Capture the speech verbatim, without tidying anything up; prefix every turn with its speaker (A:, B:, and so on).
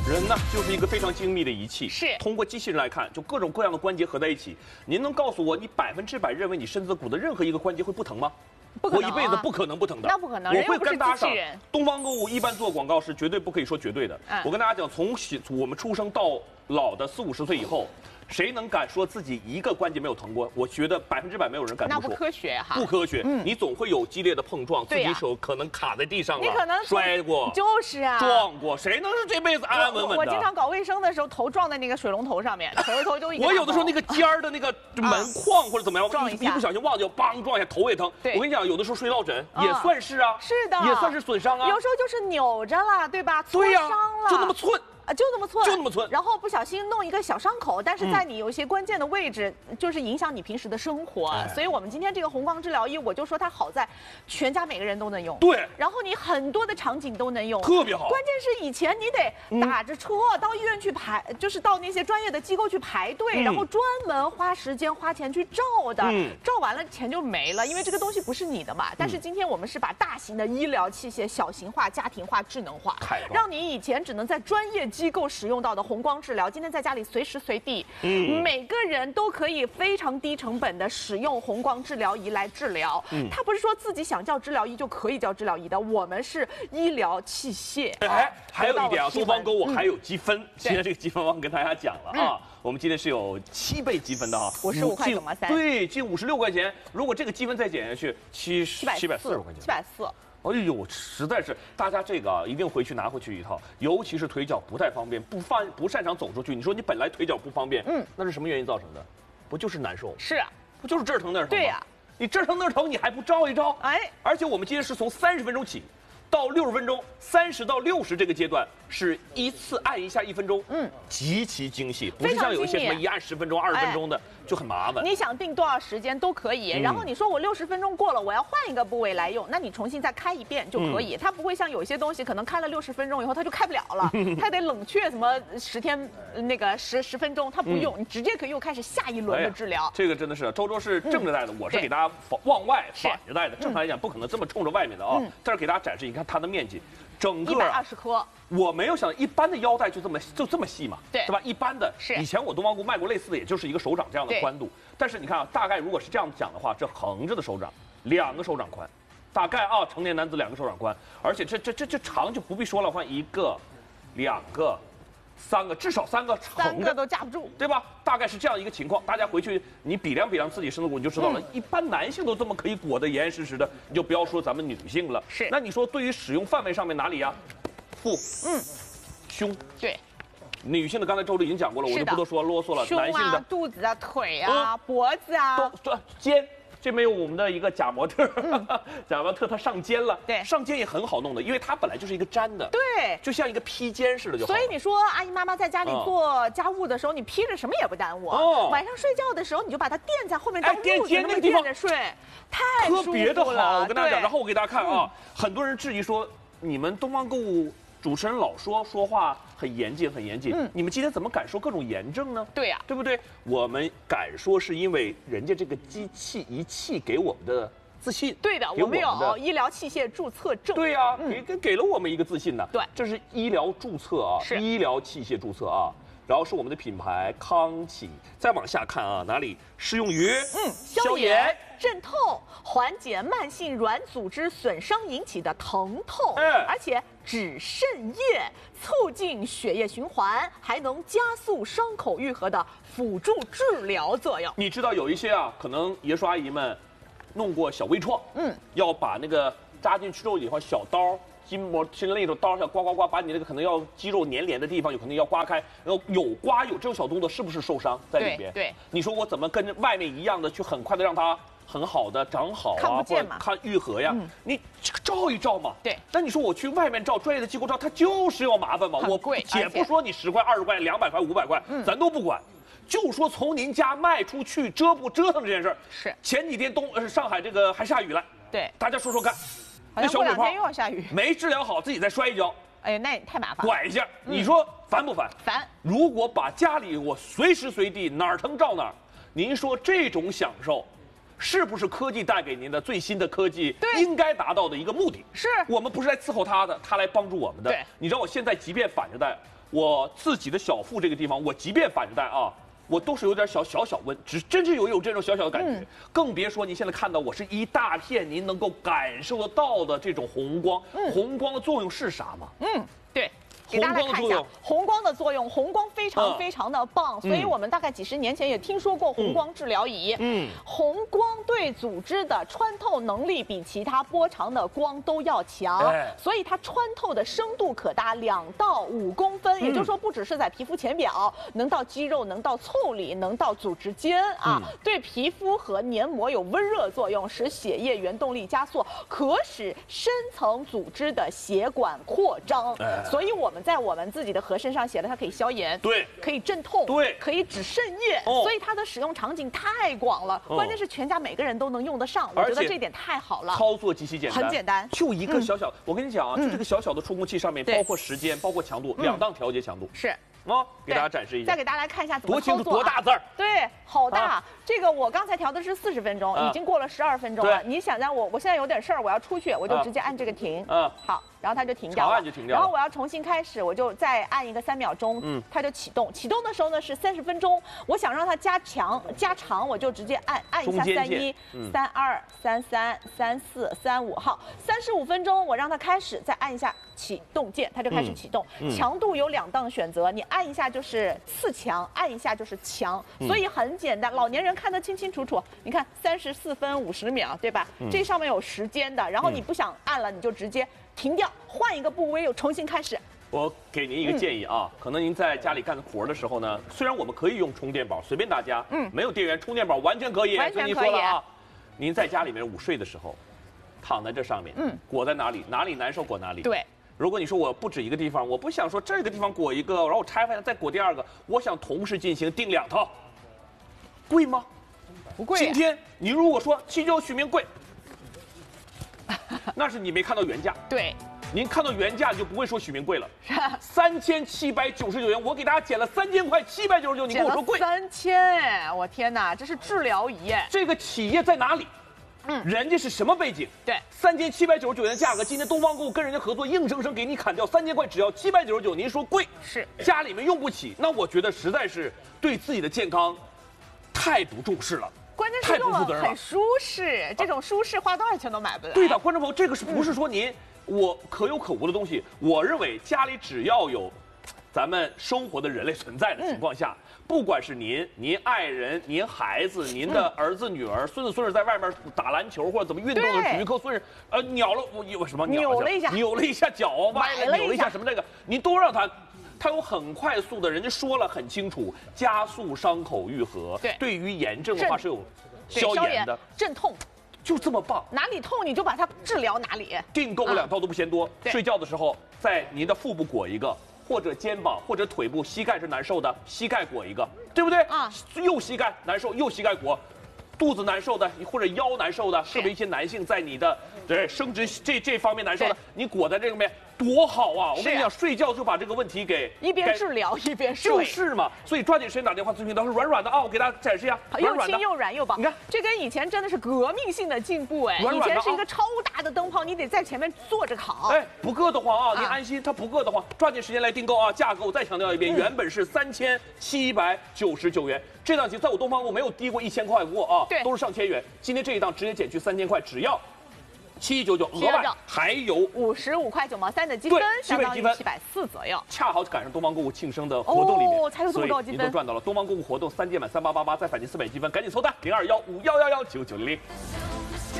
A: 人呢，就是一个非常精密的仪器。
B: 是
A: 通过机器人来看，就各种各样的关节合在一起。您能告诉我，你百分之百认为你身子骨的任何一个关节会不疼吗？
B: 不可能、啊，
A: 我一辈子不可能不疼的。
B: 那不可能，
A: 我会跟大家讲，东方购物一般做广告是绝对不可以说绝对的。嗯、我跟大家讲，从我们出生到老的四五十岁以后。谁能敢说自己一个关节没有疼过？我觉得百分之百没有人敢这么说。
B: 那不科学哈，
A: 不科学。嗯，你总会有激烈的碰撞，自己手可能卡在地上了，
B: 你可能
A: 摔过，
B: 就是啊，
A: 撞过，谁能是这辈子安安稳稳的？
B: 我经常搞卫生的时候，头撞在那个水龙头上面，头头就一。
A: 我有的时候那个尖儿的那个门框或者怎么样，
B: 撞一下，
A: 一不小心忘记，梆撞一下，头也疼。我跟你讲，有的时候睡落枕也算是啊，
B: 是的，
A: 也算是损伤啊。
B: 有时候就是扭着了，对吧？挫伤了，
A: 就那么寸。
B: 啊，就那么寸，
A: 就那么寸，
B: 然后不小心弄一个小伤口，但是在你有一些关键的位置，嗯、就是影响你平时的生活。哎、所以我们今天这个红光治疗仪，我就说它好在全家每个人都能用。
A: 对，
B: 然后你很多的场景都能用，
A: 特别好。
B: 关键是以前你得打着车、嗯、到医院去排，就是到那些专业的机构去排队，嗯、然后专门花时间花钱去照的，嗯、照完了钱就没了，因为这个东西不是你的嘛。但是今天我们是把大型的医疗器械小型化、家庭化、智能化，让你以前只能在专业机构使用到的红光治疗，今天在家里随时随地，嗯，每个人都可以非常低成本的使用红光治疗仪来治疗。嗯，它不是说自己想叫治疗仪就可以叫治疗仪的，我们是医疗器械。
A: 哎，还有一点啊，东方购物还有积分，今天这个积分忘跟大家讲了啊，我们今天是有七倍积分的哈，
B: 五十五块九毛三，
A: 对，近五十六块钱。如果这个积分再减下去，七七百四十块钱，
B: 七百四。
A: 哎呦，实在是大家这个啊，一定回去拿回去一套，尤其是腿脚不太方便、不方不擅长走出去。你说你本来腿脚不方便，嗯，那是什么原因造成的？不就是难受？
B: 是啊，
A: 不就是这儿疼那儿疼吗？
B: 对呀、啊，
A: 你这儿疼那儿疼，你还不照一照？
B: 哎，
A: 而且我们今天是从三十分钟起，到六十分钟，三十到六十这个阶段是依次按一下一分钟，嗯，极其精细，不是像有一些什么一按十分钟、二十分钟的。哎就很麻烦，
B: 你想定多少时间都可以。嗯、然后你说我六十分钟过了，我要换一个部位来用，那你重新再开一遍就可以。嗯、它不会像有一些东西，可能开了六十分钟以后它就开不了了，它得冷却什么十天那个十十分钟，它不用，嗯、你直接可以又开始下一轮的治疗。哎、
A: 这个真的是周周是正着戴的，嗯、我是给大家往外反着戴的。正常来讲不可能这么冲着外面的啊，嗯、但是给大家展示，你看它的面积。整个
B: 一百二十颗，
A: 我没有想到一般的腰带就这么就这么细嘛，
B: 对，
A: 是吧？一般的，
B: 是
A: 以前我东方姑卖过类似的，也就是一个手掌这样的宽度。但是你看啊，大概如果是这样讲的话，这横着的手掌，两个手掌宽，大概啊，成年男子两个手掌宽，而且这这这这长就不必说了，换一个、两个。三个至少三个横
B: 三个都架不住，
A: 对吧？大概是这样一个情况。大家回去你比量比量自己身子骨，你就知道了。嗯、一般男性都这么可以裹得严严实实的，你就不要说咱们女性了。
B: 是。
A: 那你说对于使用范围上面哪里呀？腹，嗯，胸，
B: 对。
A: 女性的刚才周丽已经讲过了，我就不多说啰嗦了。
B: 胸啊、
A: 男性的
B: 肚子啊、腿啊、嗯、脖子啊，
A: 都肩。这边有我们的一个假模特，嗯、假模特他上肩了，
B: 对，
A: 上肩也很好弄的，因为它本来就是一个粘的，
B: 对，
A: 就像一个披肩似的就好。
B: 所以你说阿姨妈妈在家里做家务的时候，你披着什么也不耽误。哦，晚上睡觉的时候你就把它垫在后面当褥子，那么垫着睡，太舒服了。
A: 特别的好，我跟大家讲，然后我给大家看啊，很多人质疑说，你们东方购物主持人老说说话很严谨，很严谨。嗯，你们今天怎么敢说各种严正呢？
B: 对呀，
A: 对不对？我们敢说是因为人家这个机器仪器给我们的自信。
B: 对的，我们有医疗器械注册证。
A: 对呀，给给给了我们一个自信呢。
B: 对，
A: 这是医疗注册啊，
B: 是
A: 医疗器械注册啊。然后是我们的品牌康启，再往下看啊，哪里适用于
B: 嗯消炎、镇痛、缓解慢性软组织损伤引起的疼痛，嗯，而且止渗液，促进血液循环，还能加速伤口愈合的辅助治疗作用。
A: 你知道有一些啊，可能爷叔阿姨们弄过小微创，嗯，要把那个扎进去之后以后小刀。筋膜其实那种刀上刮刮刮，把你那个可能要肌肉粘连的地方有可能要刮开，然后有刮有这种小动作，是不是受伤在里边？
B: 对，对
A: 你说我怎么跟外面一样的去很快的让它很好的长好啊，
B: 看不见嘛，
A: 看愈合呀？嗯、你照一照嘛。
B: 对。
A: 那你说我去外面照专业的机构照，它就是要麻烦嘛。
B: 很贵。
A: 我且不说你十块、二十块、两百块、五百块，嗯、咱都不管。就说从您家卖出去折不折腾这件事儿。
B: 是。
A: 前几天东呃上海这个还下雨了。
B: 对。
A: 大家说说看。
B: 那小水泡又要下雨，
A: 没治疗好，自己再摔一跤，
B: 哎呀，那也太麻烦了。
A: 拐一下，你说烦不烦？
B: 烦。
A: 如果把家里我随时随地哪儿疼照哪儿，您说这种享受，是不是科技带给您的最新的科技应该达到的一个目的？
B: 是。
A: 我们不是来伺候他的，他来帮助我们的。
B: 对。
A: 你知道我现在即便反着戴， 我自己的小腹这个地方，我即便反着戴啊。我都是有点小小小温，只真是有有这种小小的感觉，嗯、更别说您现在看到我是一大片，您能够感受得到的这种红光。嗯、红光的作用是啥吗？
B: 嗯，对。给大家看一下红光的作用，红光非常非常的棒，所以我们大概几十年前也听说过红光治疗仪。嗯，红光对组织的穿透能力比其他波长的光都要强，所以它穿透的深度可达两到五公分，也就是说不只是在皮肤前表，能到肌肉，能到腠理，能到组织间啊。对皮肤和黏膜有温热作用，使血液原动力加速，可使深层组织的血管扩张。所以我们。在我们自己的盒身上写了，它可以消炎，
A: 对，
B: 可以镇痛，
A: 对，
B: 可以止渗液，哦、所以它的使用场景太广了。哦、关键是全家每个人都能用得上，我觉得这一点太好了。
A: 操作极其简单，
B: 很简单，
A: 就一个小小。嗯、我跟你讲啊，就这个小小的触控器上面，包括时间，包括强度，两档调节强度。
B: 是。
A: 哦，给大家展示一下，
B: 再给大家来看一下怎么操作、啊。
A: 多清楚，多大字儿？
B: 对，好大。啊、这个我刚才调的是四十分钟，啊、已经过了十二分钟了。你想让我，我现在有点事儿，我要出去，我就直接按这个停。嗯、啊，好，然后它就停掉了。
A: 长按就停掉了。
B: 然后我要重新开始，我就再按一个三秒钟，嗯，它就启动。启动的时候呢是三十分钟，我想让它加强加长，我就直接按按一下三一、三二、三三、三四、三五，好，三十五分钟我让它开始，再按一下启动键，它就开始启动。嗯嗯、强度有两档选择，你按一下就是次强，按一下就是强，所以很简单，老年人看得清清楚楚。你看三十四分五十秒，对吧？嗯、这上面有时间的，然后你不想按了，你就直接停掉，换一个部位又重新开始。
A: 我给您一个建议啊，嗯、可能您在家里干活的时候呢，虽然我们可以用充电宝，随便大家，嗯，没有电源充电宝完全可以，
B: 完全可以。
A: 您说了啊，您在家里面午睡的时候，躺在这上面，嗯，裹在哪里，哪里难受裹哪里。
B: 对。
A: 如果你说我不止一个地方，我不想说这个地方裹一个，然后我拆开再裹第二个，我想同时进行订两套，贵吗？
B: 不贵、啊。
A: 今天你如果说七九取名贵，那是你没看到原价。
B: 对，
A: 您看到原价就不会说许名贵了。三千七百九十九元，我给大家减了三千块，七百九十九，你跟我说贵？
B: 三千哎，我天哪，这是治疗仪哎。
A: 这个企业在哪里？嗯，人家是什么背景？
B: 对，
A: 三千七百九十九元的价格，今天东方购物跟人家合作，硬生生给你砍掉三千块，只要七百九十九。您说贵？
B: 是，
A: 家里面用不起，那我觉得实在是对自己的健康太不重视了。
B: 关键是用了很舒适，这种舒适花多少钱都买不来。
A: 对的，观众朋友，这个是不是说您、嗯、我可有可无的东西？我认为家里只要有咱们生活的人类存在的情况下。嗯，不管是您、您爱人、您孩子、您的儿子、女儿、孙子、孙女在外面打篮球或者怎么运动的体育课，孙子呃扭了我有什么
B: 扭了一下，
A: 扭了一下脚歪了，扭了一下什么这个，您都让他，他有很快速的，人家说了很清楚，加速伤口愈合。
B: 对，
A: 对于炎症的话是有消炎的、
B: 镇痛，
A: 就这么棒。
B: 哪里痛你就把它治疗哪里。
A: 订购两套都不嫌多，嗯、睡觉的时候在您的腹部裹一个。或者肩膀，或者腿部，膝盖是难受的，膝盖裹一个，对不对？啊，右膝盖难受，右膝盖裹；肚子难受的，或者腰难受的，特别一些男性在你的对生殖这这方面难受的，你裹在这个面多好啊！我跟你讲，睡觉就把这个问题给
B: 一边治疗一边睡，
A: 就是嘛。所以抓紧时间打电话咨询，到时候软软的啊，我给大家展示一下，
B: 又轻又软又薄。你看，这跟以前真的是革命性的进步哎！以前是一个超大的灯泡，你得在前面坐着烤。
A: 哎，不硌得慌啊，您安心，它不硌得慌。抓紧时间来订购啊！价格我再强调一遍，原本是三千七百九十九元，这档期在我东方购没有低过一千块过啊，
B: 对，
A: 都是上千元。今天这一档直接减去三千块，只要。七九九，额外还有
B: 五十五块九毛三的积分，相当于七百四左右，
A: 恰好赶上东方购物庆生的活动里面，
B: 哦，才有这么高积分，
A: 您都赚到了。东方购物活动三件满三八八八，再返金四百积分，赶紧凑单零二幺五幺幺幺九九零零。